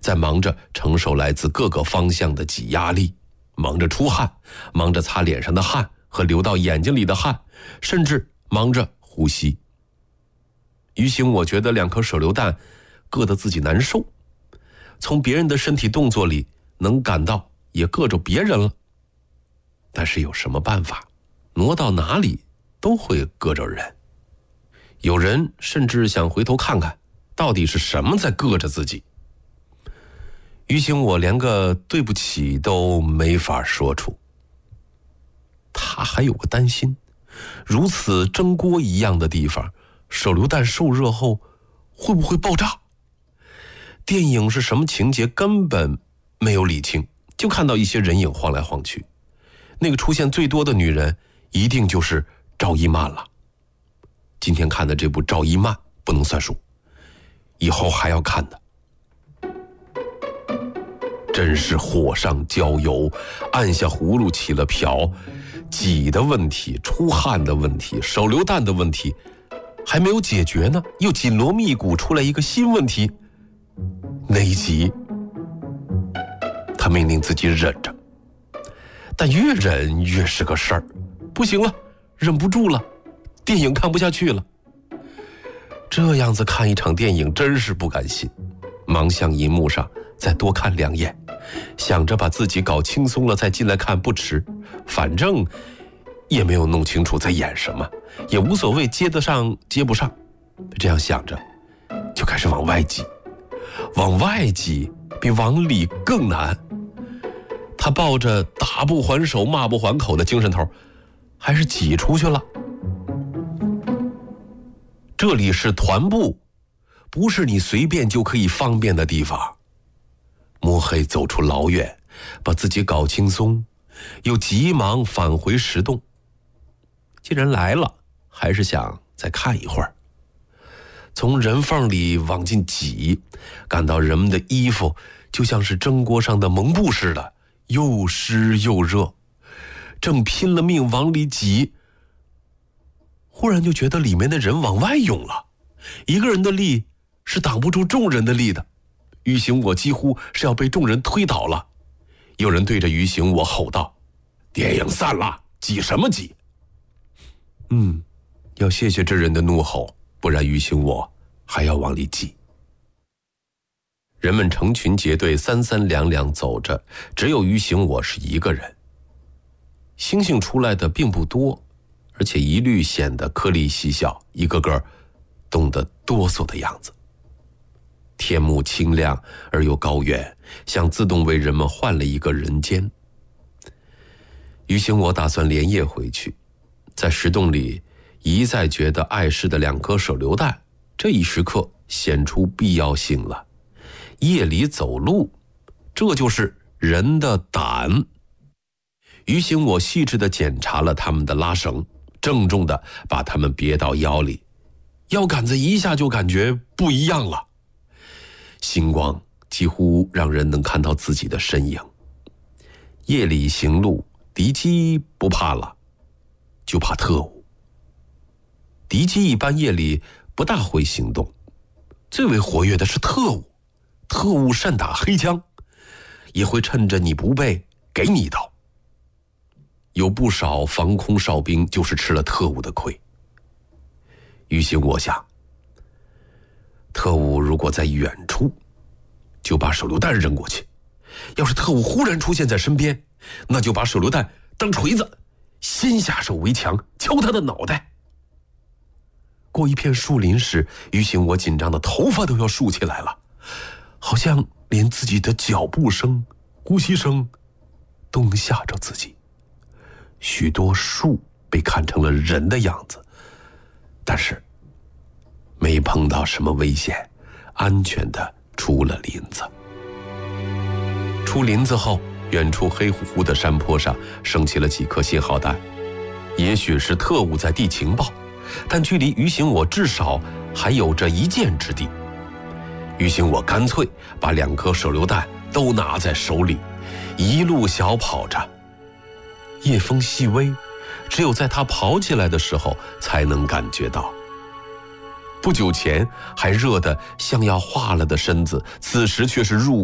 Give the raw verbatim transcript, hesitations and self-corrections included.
在忙着承受来自各个方向的挤压力，忙着出汗，忙着擦脸上的汗和流到眼睛里的汗，甚至忙着呼吸。于醒我觉得两颗手榴弹硌得自己难受，从别人的身体动作里能感到也硌着别人了。但是有什么办法，挪到哪里都会硌着人。有人甚至想回头看看到底是什么在硌着自己。于醒我连个对不起都没法说出。他还有个担心，如此蒸锅一样的地方，手榴弹受热后会不会爆炸？电影是什么情节根本没有理清，就看到一些人影晃来晃去。那个出现最多的女人一定就是赵一曼了。今天看的这部赵一曼不能算数，以后还要看的。真是火上浇油，按下葫芦起了瓢。挤的问题，出汗的问题，手榴弹的问题还没有解决呢，又紧锣密鼓出来一个新问题。那一集他命令自己忍着，但越忍越是个事儿。不行了，忍不住了，电影看不下去了。这样子看一场电影真是不甘心，忙向银幕上再多看两眼，想着把自己搞轻松了再进来看不迟，反正也没有弄清楚在演什么，也无所谓接得上接不上。这样想着就开始往外挤，往外挤比往里更难。他抱着打不还手骂不还口的精神头，还是挤出去了。这里是团部，不是你随便就可以方便的地方。摸黑走出老远，把自己搞轻松，又急忙返回石洞。既然来了，还是想再看一会儿。从人缝里往进挤，感到人们的衣服就像是蒸锅上的蒙布似的，又湿又热。正拼了命往里挤，忽然就觉得里面的人往外涌了，一个人的力是挡不住众人的力的。于醒我几乎是要被众人推倒了。有人对着于醒我吼道：电影散了，挤什么挤？嗯，要谢谢这人的怒吼，不然于醒我还要往里挤。人们成群结队，三三两两走着，只有于醒我是一个人。星星出来的并不多，而且一律显得颗粒细小，一个个冻得哆嗦的样子。天幕清亮而又高远，像自动为人们换了一个人间。于醒我打算连夜回去，在石洞里一再觉得碍事的两颗手榴弹，这一时刻显出必要性了。夜里走路，这就是人的胆。于醒我细致地检查了他们的拉绳，郑重地把他们别到腰里，腰杆子一下就感觉不一样了。星光几乎让人能看到自己的身影。夜里行路，敌机不怕了，就怕特务。敌机一般夜里不大会行动，最为活跃的是特务。特务善打黑枪，也会趁着你不备给你一刀。有不少防空哨兵就是吃了特务的亏。于是我想，特务如果在远处，就把手榴弹扔过去；要是特务忽然出现在身边，那就把手榴弹当锤子，先下手为强，敲他的脑袋。过一片树林时，于醒我紧张的头发都要竖起来了，好像连自己的脚步声、呼吸声都能吓着自己。许多树被看成了人的样子，但是没碰到什么危险，安全的出了林子。出林子后，远处黑乎乎的山坡上升起了几颗信号弹，也许是特务在递情报，但距离于醒我至少还有着一箭之地。于醒我干脆把两颗手榴弹都拿在手里，一路小跑着。夜风细微，只有在他跑起来的时候才能感觉到。不久前还热得像要化了的身子，此时却是入